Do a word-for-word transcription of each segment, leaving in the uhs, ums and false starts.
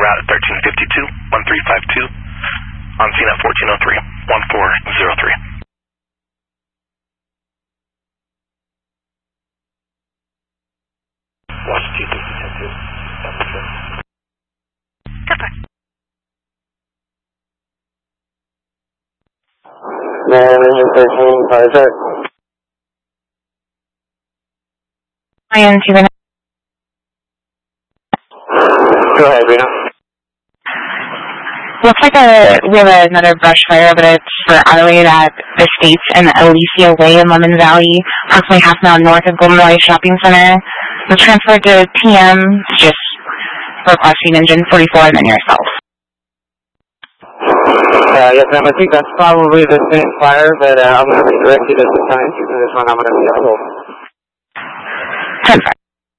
route at thirteen fifty-two, one three five two. On scene at fourteen oh three, one four zero three. Watch T sixty ten two. Man, engine thirteen, fire start. I N T Reno. Go ahead, Reno. Looks like a, we have another brush fire, but it's for Adelaide at the States and Alicia Way in Lemon Valley, approximately half a mile north of Golden Valley Shopping Center. The transfer to T M, just requesting engine forty-four and then yourself. Uh, yes, ma'am, I think that's probably the same fire, but uh, I'm going to redirect you at this time. And this one I'm going to be able. ten five.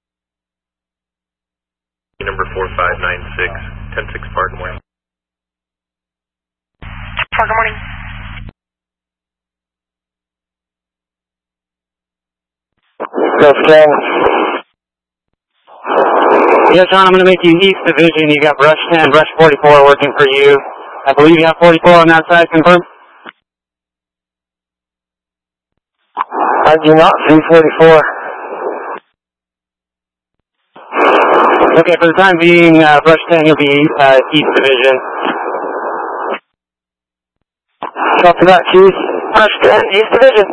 Number four five nine six, ten six Park Morning. Park Morning. Go, Ken. Yes, John, I'm going to make you East Division. You got Brush ten, Brush forty-four working for you. I believe you have forty-four on that side, confirm? I do not see forty-four. Okay, for the time being, uh, Brush ten, you'll be uh, East Division. Copy that, Chief. Brush ten, East Division.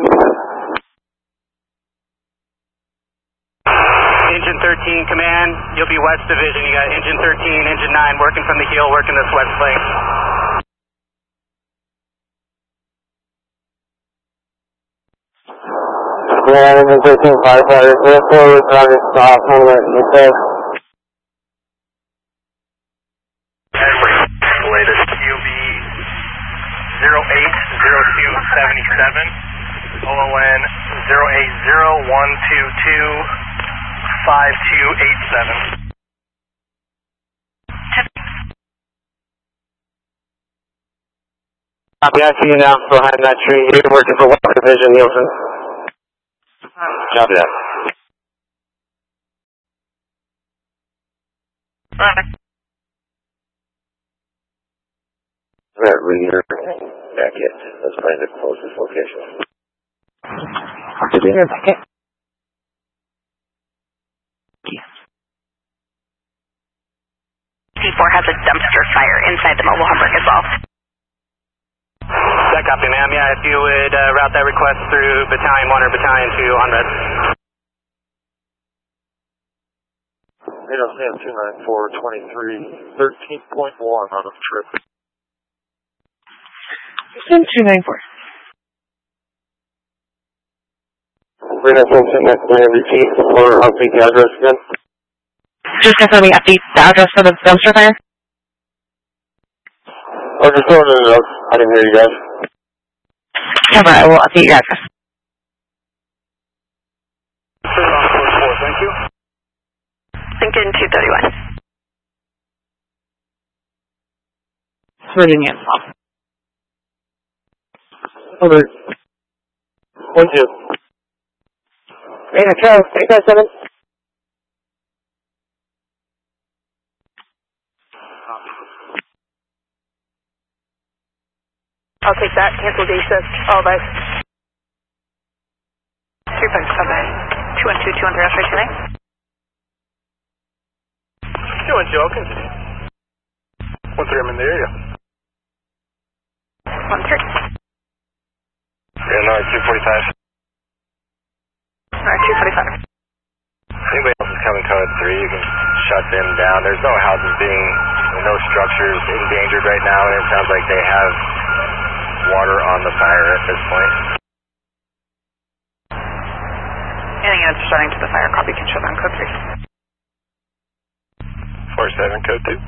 Engine thirteen, command, you'll be West Division. You got Engine thirteen, Engine nine working from the heel, working this west flank. Yeah, Engine thirteen, firefighter, clear forward, driver, stop, hold it, okay. Latest Q B zero eight zero two seven seven, O O N zero eight zero one two two five two eight seven. Copy, I see you now, behind that tree. You're working for West Division, Nielsen. Copy that. Right, rear packet. Let's find the closest location. Rear packet. D four has a dumpster fire inside the mobile home park as well. That copy, ma'am. Yeah, if you would uh, route that request through Battalion one or Battalion two on red. Reno Sam two nine four twenty-three, thirteen point one on a trip. Sam two nine four. Reno Sam two nine four, repeat before I'll take the address again. Just confirming update the address for the dumpster fire. Oh, just throwing in the notes. I didn't hear you guys. Cover, I will update your address. Thank you. Lincoln two thirty-one. Virginia. Over. One, two. Reno, Charles, eight five seven. I'll take that. Cancel day shift. All advice. Three five seven. Two one two two one three. I'll try tonight. Two one two. I'll continue. One three. I'm in the area. One three. Yeah, no, two forty five. All right, two forty five. Anybody else is coming code three, you can shut them down. There's no houses being, no structures endangered right now, and it sounds like they have water on the fire at this point. Any units responding to the fire, copy, can shut down code three. four seven, code two.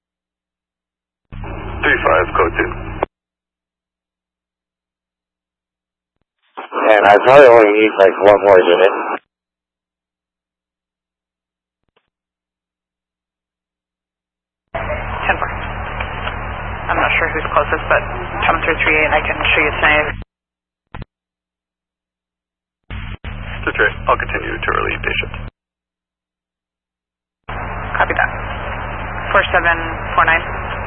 three five, code two. And I probably only need like one more unit. ten four. I'm not sure who's closest, but come through three eight and I can show you tonight. That's right. I'll continue to relieve day shift. Copy that. four seven four nine.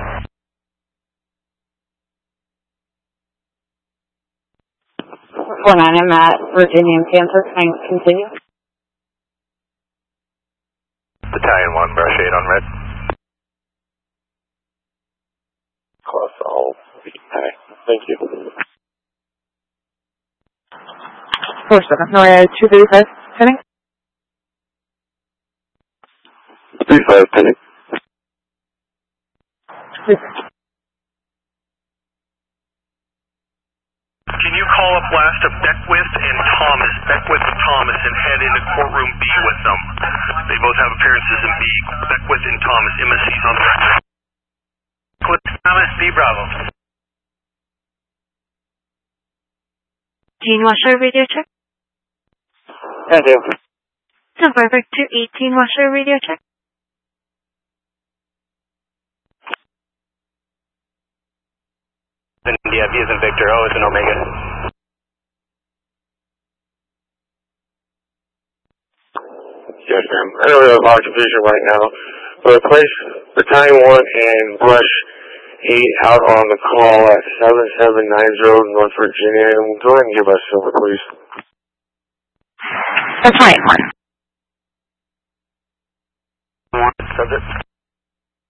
four nine, I'm at Virginia and Kansas. Can I continue? Battalion one, brush eight on red. Close all. Hi, thank you. four seven, Noria two thirty-five, heading. three five, pending. Can you call up last of Beckwith and Thomas, Beckwith and Thomas, and head into courtroom B with them? They both have appearances in B. Beckwith and Thomas, M S Cs on the record. Beckwith, Thomas, B Bravo. Gene Washer radio check. I do. Survivor two eighteen Washer radio check. India, V is in Victor, O is in Omega. Yes, ma'am. I know we have a lot of confusion right now, but place Battalion one and Brush eight out on the call at seven seven nine zero North Virginia, and go ahead and give us silver, please. That's right, one. One, subject.